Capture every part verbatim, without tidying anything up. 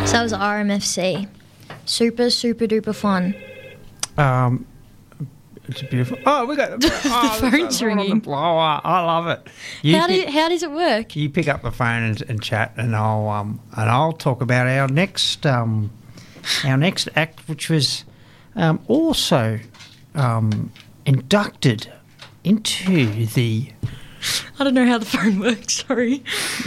So that was R M F C. Super, super duper fun. Um, it's beautiful. Oh, we got the, oh, the phone's ringing. The blower. I love it. You how, do pick, you, how does it work? You pick up the phone and, and chat, and I'll um and I'll talk about our next um our next act, which was um also um inducted into the. I don't know how the phone works. Sorry.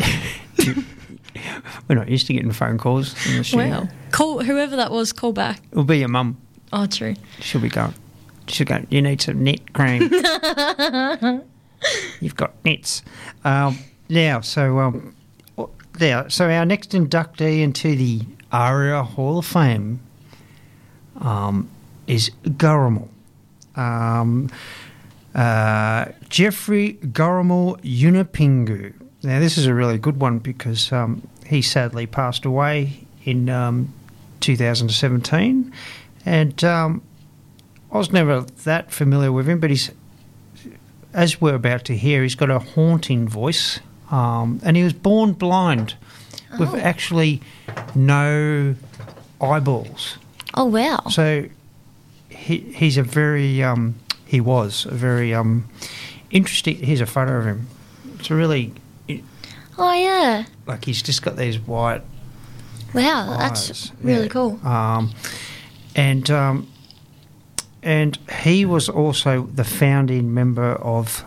We're not used to getting phone calls in the studio. Wow. Call whoever that was. Call back. It'll be your mum. Oh, true. She'll be going. She'll go. You need some net cream. You've got nets. Um, now, so um, now, so our next inductee into the ARIA Hall of Fame um, is Gurrumul. Um, uh, Jeffrey Gurrumul Yunupingu. Now, this is a really good one because um, he sadly passed away in um, two thousand seventeen, and um, I was never that familiar with him, but he's, as we're about to hear, he's got a haunting voice, um, and he was born blind oh. with actually no eyeballs. Oh, wow. So he he's a very, um, he was a very um, interesting, here's a photo of him. It's a really... Oh, yeah. Like he's just got these white Wow, eyes. that's really yeah. cool. Um, and um, and he was also the founding member of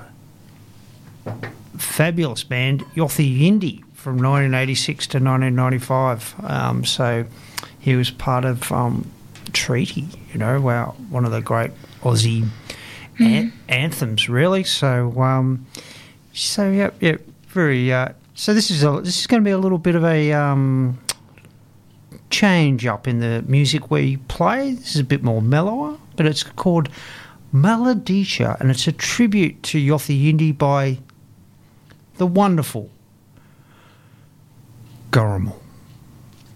fabulous band Yothu Yindi from nineteen eighty-six to nineteen ninety-five. Um, so he was part of um, Treaty, you know, wow, one of the great Aussie mm-hmm. an- anthems, really. So, um, so yeah, yeah, very. Uh, so this is a, this is going to be a little bit of a um, change up in the music we play. This is a bit more mellower, but it's called Melodica, and it's a tribute to Yothu Yindi by the wonderful Gurrumul.